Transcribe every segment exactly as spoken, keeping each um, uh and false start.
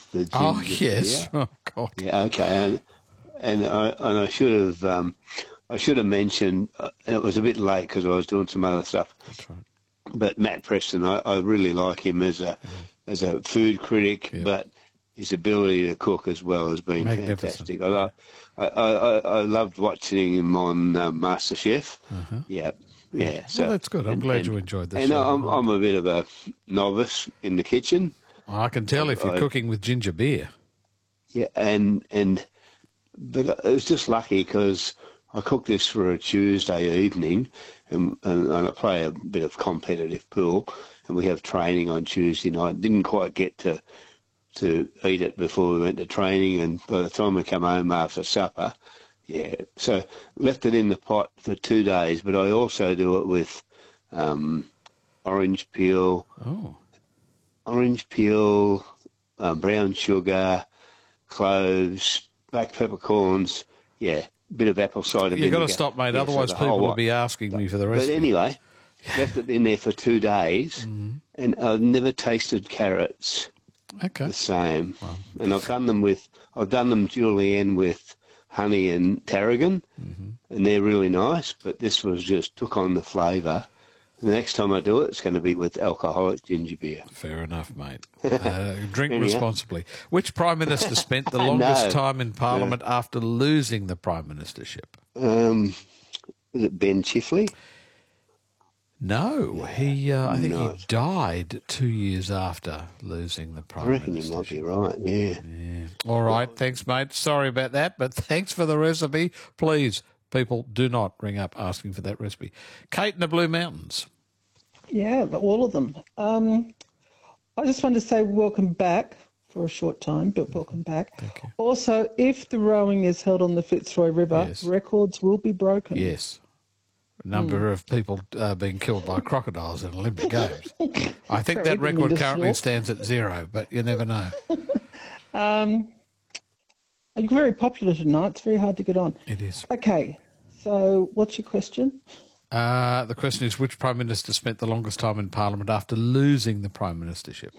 the Oh, ginger yes. beer. Oh, God. Yeah, okay. And, and, I, and I should have um, I should have mentioned, uh, it was a bit late because I was doing some other stuff, That's right. but Matt Preston, I, I really like him as a Yeah. as a food critic, Yep. but his ability to cook as well has been Magnificent. fantastic. I, lo- I, I, I loved watching him on uh, MasterChef. Uh-huh. Yeah, yeah. So Well, that's good. I'm and, glad and, you enjoyed the and show. I'm I'm a bit of a novice in the kitchen. I can tell if you're I, cooking with ginger beer. Yeah, and and but it was just lucky because I cooked this for a Tuesday evening, and, and, and I play a bit of competitive pool, and we have training on Tuesday night. Didn't quite get to to eat it before we went to training, and by the time we come home after supper, yeah, so left it in the pot for two days. But I also do it with um, orange peel, Oh. orange peel, uh, brown sugar, cloves, black peppercorns, yeah, bit of apple cider vinegar. You've got to stop, mate. Yeah, Otherwise so people will lot. be asking me for the But recipe. anyway, left it in there for two days, mm-hmm. and I've never tasted carrots Okay. the same. Wow. And I've done them with, I've done them julienne with honey and tarragon, Mm-hmm. and they're really nice, but this was just took on the flavour. The next time I do it, it's going to be with alcoholic ginger beer. Fair enough, mate. Uh, drink Anyhow. responsibly. Which Prime Minister spent the longest No. time in Parliament after losing the Prime Ministership? Um, is it Ben Chifley? No, he. Uh, I think No. he died two years after losing the I Prime reckon you Ministership. might be right, yeah. Yeah. All right, thanks, mate. Sorry about that, but thanks for the recipe. Please, people, do not ring up asking for that recipe. Kate in the Blue Mountains. Yeah, all of them. Um, I just wanted to say welcome back for a short time, but welcome back. Thank you. Also, if the rowing is held on the Fitzroy River, Yes. records will be broken. Yes. A number of people uh, being killed by crocodiles in Olympic Games. I think that Very record medicinal. currently stands at zero, but you never know. Um, you're very popular tonight. It's very hard to get on. It is. Okay, so what's your question? Uh, the question is, which Prime Minister spent the longest time in Parliament after losing the Prime Ministership?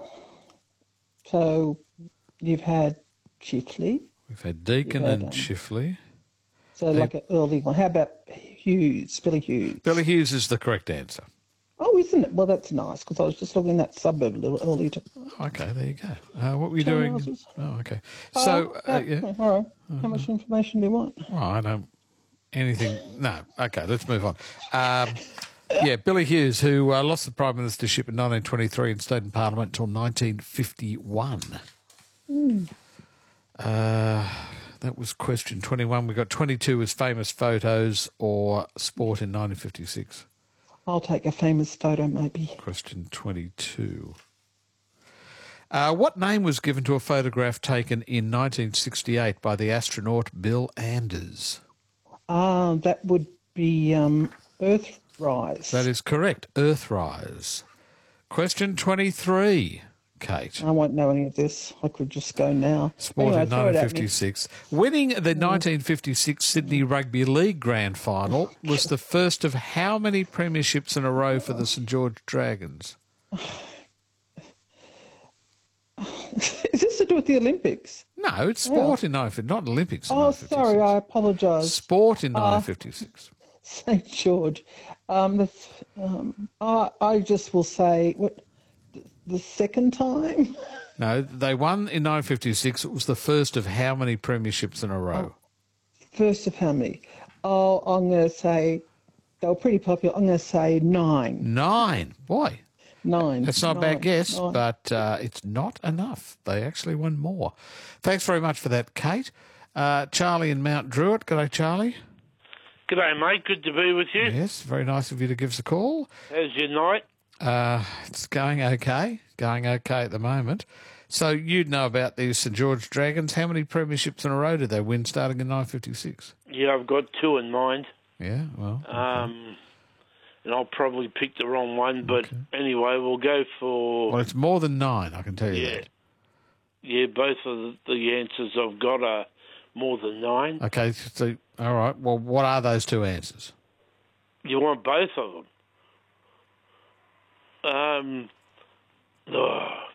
So you've had Chifley, We've had Deakin You've had, and um, Chifley. so They- like an early one. How about Hughes, Billy Hughes? Billy Hughes is the correct answer. Oh, isn't it? Well, that's nice, because I was just looking at that suburb a little earlier. To, Okay, there you go. Uh, what were you Town doing? houses. Oh, okay. Oh, So, uh, yeah, yeah. all right. How much information do you want? Well, I don't. Anything? No. Okay, let's move on. Um, yeah, Billy Hughes, who uh, lost the Prime Ministership in nineteen twenty-three and stayed in Parliament until nineteen fifty-one. Mm. Uh, that was question twenty-one. We got twenty-two as famous photos or sport in nineteen fifty-six. I'll take a famous photo, maybe. Question twenty-two. Uh, what name was given to a photograph taken in nineteen sixty-eight by the astronaut Bill Anders? Ah, that would be um, Earthrise. That is correct. Earthrise. Question twenty-three, Kate. I won't know any of this. I could just go now. Sport Anyway, in throw it nineteen at me. fifty-six. Winning the nineteen fifty-six Sydney Rugby League Grand Final was the first of how many premierships in a row for the St George Dragons? Is this to do with the Olympics? No, it's sport in nineteen fifty, not Olympics in Oh, nineteen fifty-six. sorry, I apologise. Sport in nineteen fifty-six. Saint George. Um, the, um, I, I just will say, what, the second time? No, they won in nineteen fifty-six. It was the first of how many premierships in a row? First of how many? Oh, I'm going to say, they were pretty popular. I'm going to say nine. Nine. Boy, Nine. that's not a Nine. bad guess, Nine. but uh, it's not enough. They actually won more. Thanks very much for that, Kate. Uh, Charlie in Mount Druitt. G'day, Charlie. G'day, mate. Good to be with you. Yes, very nice of you to give us a call. How's your night? Uh, it's going okay. Going okay at the moment. So you'd know about these St George Dragons. How many premierships in a row did they win starting in nineteen fifty-six? Yeah, I've got two in mind. Yeah, well. Okay. Um, and I'll probably pick the wrong one, but okay. Anyway, we'll go for... Well, it's more than nine, I can tell you yeah. that. Yeah, both of the, the answers I've got are more than nine. Okay, so, all right. Well, what are those two answers? You want both of them? Um, oh,